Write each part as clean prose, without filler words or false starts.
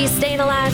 Staying alive.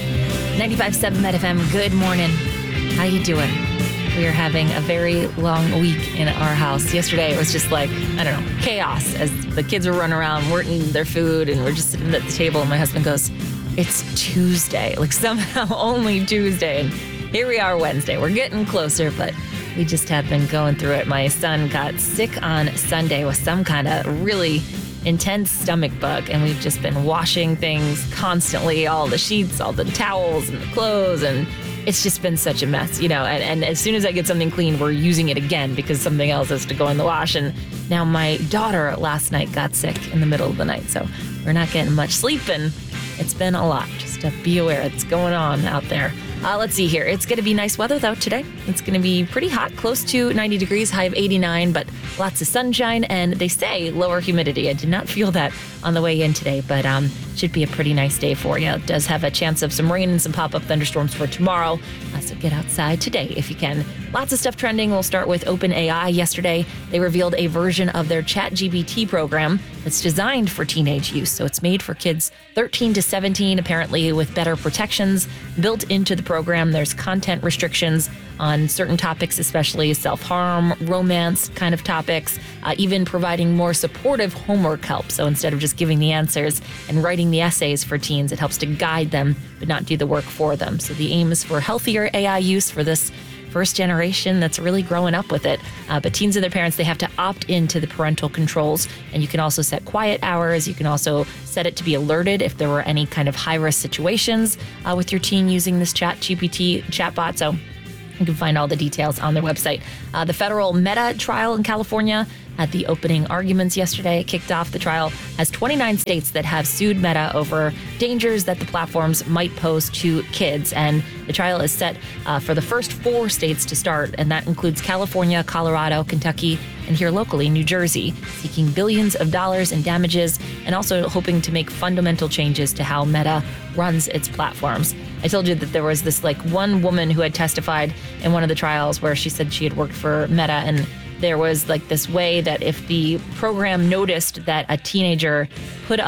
95.7 Met FM. Good morning. How you doing? We are having a very long week in our house. Yesterday, it was just like, I don't know, chaos as the kids were running around, weren't eating their food, and we're just sitting at the table, and my husband goes, it's Tuesday. Like, somehow only Tuesday. And here we are Wednesday. We're getting closer, but we just have been going through it. My son got sick on Sunday with some kind of really intense stomach bug, and we've just been washing things constantly, all the sheets, all the towels and the clothes, and it's just been such a mess, you know, and as soon as I get something clean, we're using it again because something else has to go in the wash. And now my daughter last night got sick in the middle of the night, so we're not getting much sleep, and it's been a lot. Just to be aware it's going on out there. Let's see here. It's going to be nice weather, though, today. It's going to be pretty hot, close to 90 degrees, high of 89, but lots of sunshine, and they say lower humidity. I did not feel that on the way in today, but should be a pretty nice day for you. It does have a chance of some rain and some pop-up thunderstorms for tomorrow, so get outside today if you can. Lots of stuff trending. We'll start with OpenAI. Yesterday, they revealed a version of their ChatGPT program that's designed for teenage use. So it's made for kids 13 to 17, apparently with better protections built into the program. There's content restrictions on certain topics, especially self-harm, romance kind of topics, even providing more supportive homework help. So instead of just giving the answers and writing the essays for teens, it helps to guide them, but not do the work for them. So the aim is for healthier AI use for this first generation that's really growing up with it. But teens and their parents, they have to opt into the parental controls. And you can also set quiet hours. You can also set it to be alerted if there were any kind of high-risk situations with your teen using this ChatGPT chatbot. So you can find all the details on their website. The federal Meta trial in California had the opening arguments yesterday. It kicked off. The trial has 29 states that have sued Meta over dangers that the platforms might pose to kids. And the trial is set for the first 4 states to start, and that includes California, Colorado, Kentucky, and here locally, New Jersey, seeking billions of dollars in damages and also hoping to make fundamental changes to how Meta runs its platforms. I told you that there was this one woman who had testified in one of the trials where she said she had worked for Meta, and there was this way that if the program noticed that a teenager put